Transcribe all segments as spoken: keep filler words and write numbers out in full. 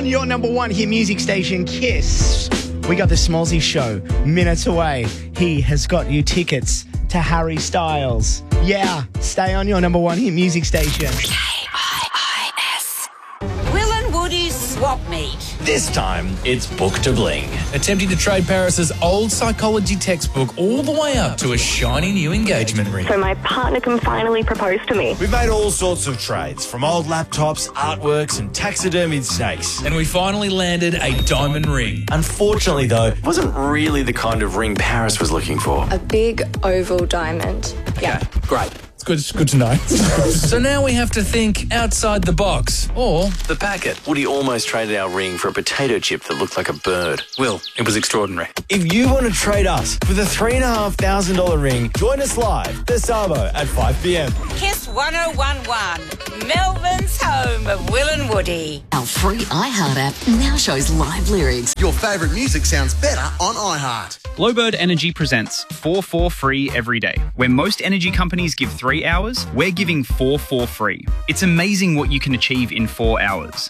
on your number one hit music station, Kiss. We got the Smallsy Show minutes away. He has got you tickets to Harry Styles. Yeah, stay on your number one hit music station. K I I S. Will and Woody's Swap Meet. This time, it's Book to Bling. Attempting to trade Paris's old psychology textbook all the way up to a shiny new engagement ring. So my partner can finally propose to me. We've made all sorts of trades, from old laptops, artworks, and taxidermied snakes. And we finally landed a diamond ring. Unfortunately, though, it wasn't really the kind of ring Paris was looking for. A big oval diamond. Yeah. Okay, great. It's good, it's good to know. So now we have to think outside the box, or... The packet. Woody almost traded our ring for a potato chip that looked like a bird. Will, it was extraordinary. If you want to trade us for the three thousand five hundred dollars ring, join us live this Sabo at five p.m. Kiss one oh one one, Melbourne's home of Will and Woody. Our free iHeart app now shows live lyrics. Your favourite music sounds better on iHeart. Glowbird Energy presents four four free every day. Where most energy companies give three hours, we're giving four four free. It's amazing what you can achieve in four hours.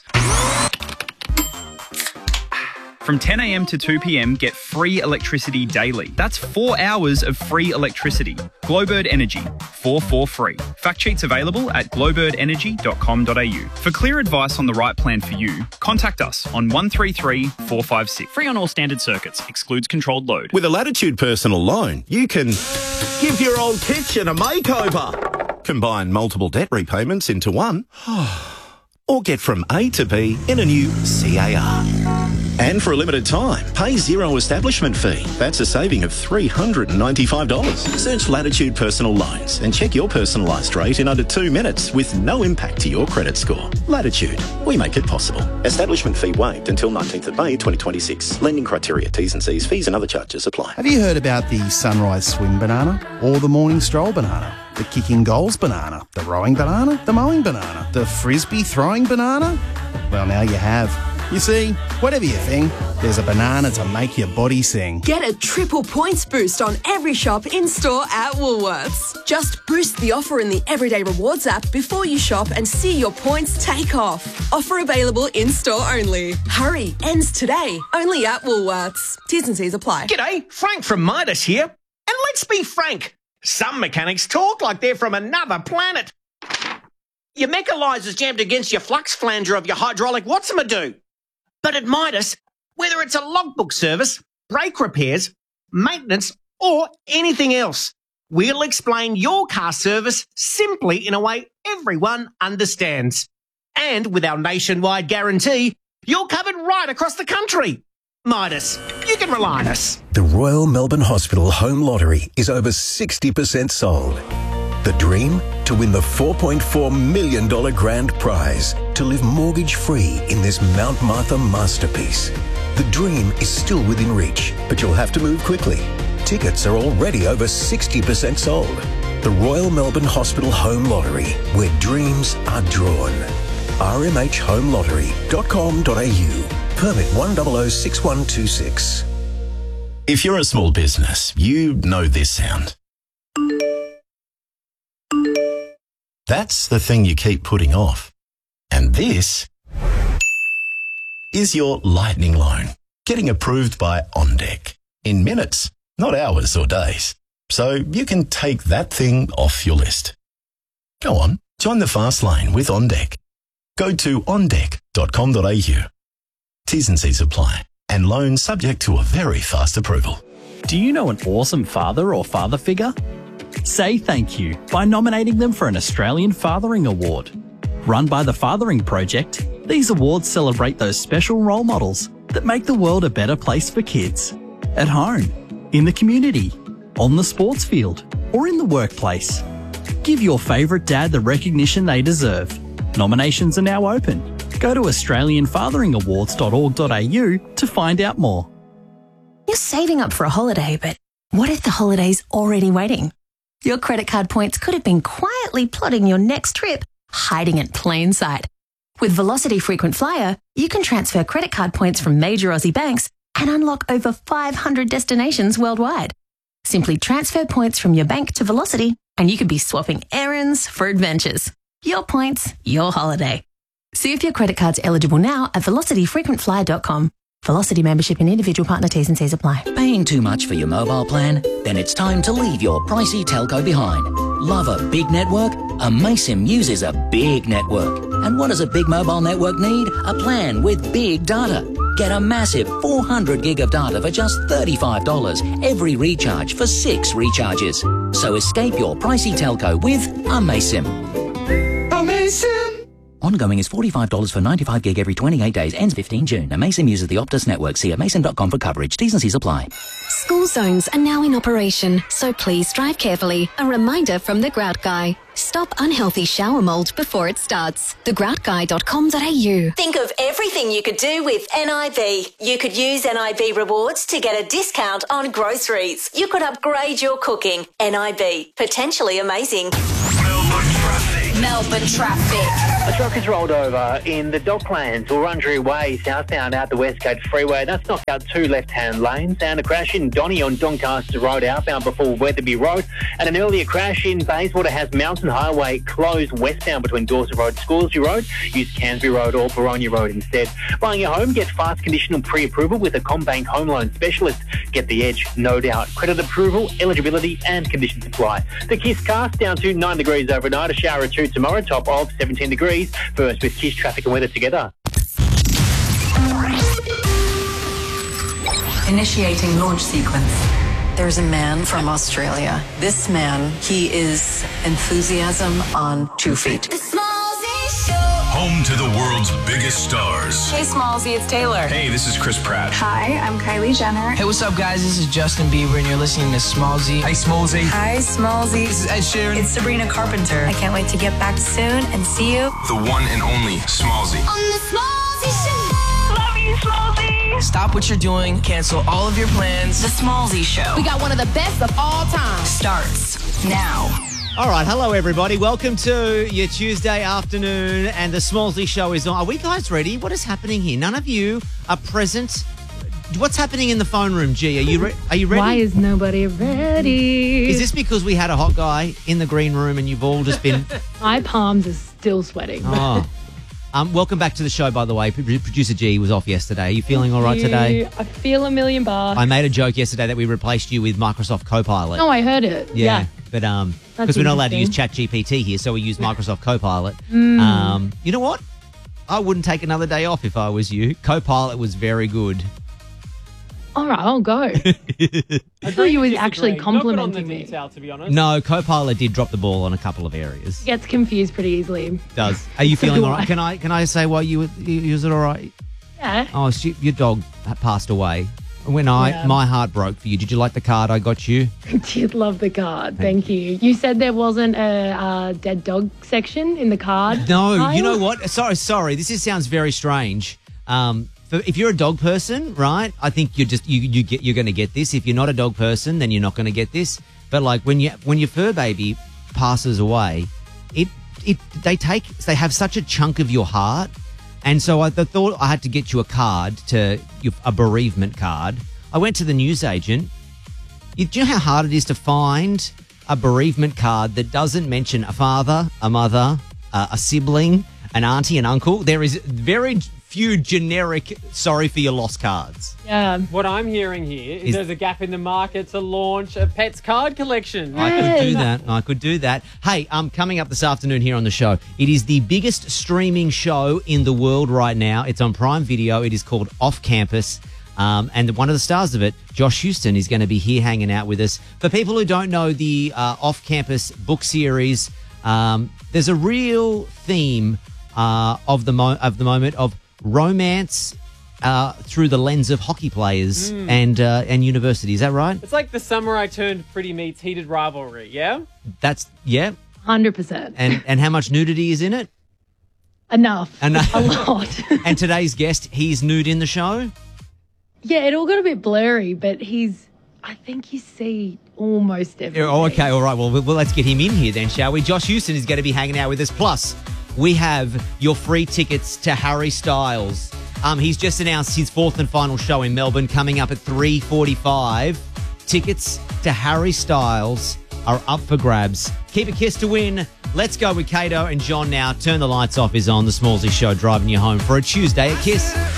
From ten a.m. to two p.m, get free electricity daily. That's four hours of free electricity. Glowbird Energy, four four free. Fact sheets available at glowbird energy dot com dot a u. For clear advice on the right plan for you, contact us on one three three, four five six. Free on all standard circuits, excludes controlled load. With a Latitude personal loan, you can give your old kitchen a makeover, combine multiple debt repayments into one, or get from A to B in a new C A R. And for a limited time, pay zero establishment fee. That's a saving of three hundred ninety-five dollars. Search Latitude Personal Loans and check your personalised rate in under two minutes with no impact to your credit score. Latitude, we make it possible. Establishment fee waived until nineteenth of May twenty twenty-six. Lending criteria, T's and C's, fees and other charges apply. Have you heard about the sunrise swim banana or the morning stroll banana? The kicking goals banana, the rowing banana, the mowing banana, the frisbee throwing banana? Well, now you have. You see, whatever you think, there's a banana to make your body sing. Get a triple points boost on every shop in-store at Woolworths. Just boost the offer in the Everyday Rewards app before you shop and see your points take off. Offer available in-store only. Hurry, ends today, only at Woolworths. T's and C's apply. G'day, Frank from Midas here. And let's be frank, some mechanics talk like they're from another planet. Your mechanizer's jammed against your flux flanger of your hydraulic what's-a-ma-do. But at Midas, whether it's a logbook service, brake repairs, maintenance, or anything else, we'll explain your car service simply in a way everyone understands. And with our nationwide guarantee, you're covered right across the country. Midas, you can rely on us. The Royal Melbourne Hospital Home Lottery is over sixty percent sold. The dream? To win the four point four million dollars grand prize. To live mortgage-free in this Mount Martha masterpiece. The dream is still within reach, but you'll have to move quickly. Tickets are already over sixty percent sold. The Royal Melbourne Hospital Home Lottery, where dreams are drawn. r m h home lottery dot com dot a u. Permit one zero zero six one two six. If you're a small business, you know this sound. That's the thing you keep putting off. And this is your lightning loan, getting approved by OnDeck in minutes, not hours or days. So you can take that thing off your list. Go on, join the fast lane with OnDeck. Go to on deck dot com dot a u. T's and C's apply, and loan subject to a very fast approval. Do you know an awesome father or father figure? Say thank you by nominating them for an Australian Fathering Award. Run by the Fathering Project, these awards celebrate those special role models that make the world a better place for kids. At home, in the community, on the sports field, or in the workplace. Give your favourite dad the recognition they deserve. Nominations are now open. Go to australian fathering awards dot org dot a u to find out more. You're saving up for a holiday, but what if the holiday's already waiting? Your credit card points could have been quietly plotting your next trip, hiding in plain sight. With Velocity Frequent Flyer, you can transfer credit card points from major Aussie banks and unlock over five hundred destinations worldwide. Simply transfer points from your bank to Velocity and you could be swapping errands for adventures. Your points, your holiday. See if your credit card's eligible now at velocity frequent flyer dot com. Velocity membership and individual partner T's and C's apply. Paying too much for your mobile plan? Then it's time to leave your pricey telco behind. Love a big network? Amaysim uses a big network. And what does a big mobile network need? A plan with big data. Get a massive four hundred gig of data for just thirty-five dollars every recharge for six recharges. So escape your pricey telco with Amaysim. Amaysim! Ongoing is forty-five dollars for ninety-five gig every twenty-eight days. Ends fifteenth June. Amaysim uses the Optus network. See amaysim dot com for coverage. T's and C's apply. School zones are now in operation, so please drive carefully. A reminder from The Grout Guy. Stop unhealthy shower mould before it starts. the grout guy dot com dot a u. Think of everything you could do with N I B. You could use N I B rewards to get a discount on groceries. You could upgrade your cooking. N I B. Potentially amazing. Melbourne traffic. A truck has rolled over in the Docklands, Wurundjeri Way, southbound out the Westgate Freeway. That's knocked out two left-hand lanes. And a crash in Donny on Doncaster Road, outbound before Weatherby Road. And an earlier crash in Bayswater has Mountain Highway closed westbound between Dorset Road, Scoresby Road. Use Cansbury Road or Boronia Road instead. Buying a home, get fast conditional pre-approval with a CommBank home loan specialist. Get the edge, no doubt. Credit approval, eligibility and conditions apply. The Kiss cast down to nine degrees overnight, a shower or two tomorrow, top of seventeen degrees. First with Kiss traffic and weather together. Initiating launch sequence. There's a man from Australia. This man, he is enthusiasm on two feet. Home to the world's biggest stars. Hey, Smallsy, it's Taylor. Hey, this is Chris Pratt. Hi, I'm Kylie Jenner. Hey, what's up, guys? This is Justin Bieber, and you're listening to Smallsy. Hey, Smallsy. Hi, Smallsy. This is Ed Sheeran. It's Sabrina Carpenter. I can't wait to get back soon and see you. The one and only Smallsy. On the Smallsy Show. Love you, Smallsy. Stop what you're doing. Cancel all of your plans. The Smallsy Show. We got one of the best of all time. Starts now. All right, hello everybody. Welcome to your Tuesday afternoon, and the Smallsy Show is on. Are we guys ready? What is happening here? None of you are present. What's happening in the phone room, G? Are you re- are you ready? Why is nobody ready? Is this because we had a hot guy in the green room and you've all just been? My palms are still sweating. Oh. Um, welcome back to the show, by the way. P- Producer G was off yesterday. Are you feeling all right today? I feel a million bucks. I made a joke yesterday that we replaced you with Microsoft Copilot. No, I heard it. Yeah, Yeah. but um, because we're not allowed to use ChatGPT here, so we use Microsoft Copilot. Mm. Um, you know what? I wouldn't take another day off if I was you. Copilot was very good. All right, I'll go. I thought you were actually complimenting me. Detail, to be honest. No, Copilot did drop the ball on a couple of areas. Gets confused pretty easily. Does. Are you So feeling do all right? I. Can I can I say why you were, you, you was it all right? Yeah. Oh, so your dog passed away. When I Yeah. my heart broke for you. Did you like the card I got you? I did love the card. Thank you. You said there wasn't a, uh dead dog section in the card. No, pile? you know what? Sorry, sorry. This is, sounds very strange. Um, for, if you're a dog person, right? I think you're just you you get you're going to get this. If you're not a dog person, then you're not going to get this. But like when you when your fur baby passes away, it it they take they have such a chunk of your heart, and so I th- thought I had to get you a card to a bereavement card. I went to the newsagent. You, do you know how hard it is to find a bereavement card that doesn't mention a father, a mother, uh, a sibling, an auntie, an uncle? There is very few generic sorry for your loss cards. Yeah. What I'm hearing here is, Is- there's a gap in the market to launch a pets card collection. I could do that. I could do that. Hey, um, coming up this afternoon here on the show, it is the biggest streaming show in the world right now. It's on Prime Video. It is called Off Campus. Um, and one of the stars of it, Josh Houston, is going to be here hanging out with us. For people who don't know the uh, Off Campus book series, um, there's a real theme uh, of the mo- of the moment of romance uh, through the lens of hockey players Mm. and uh, and university. Is that right? It's like the summer I turned pretty meets heated rivalry, yeah? That's yeah. one hundred percent. And and how much nudity is in it? Enough. Enough. A lot. And today's guest, he's nude in the show. Yeah, it all got a bit blurry, but he's, I think you see almost everything. Oh, okay, all right. Well, well, let's get him in here then, shall we? Josh Houston is going to be hanging out with us. Plus, we have your free tickets to Harry Styles. Um, he's just announced his fourth and final show in Melbourne coming up at three forty-five. Tickets to Harry Styles are up for grabs. Keep a kiss to win. Let's go with Kato and John now. Turn the Lights Off is on. The Smallsy Show driving you home for a Tuesday at Kiss.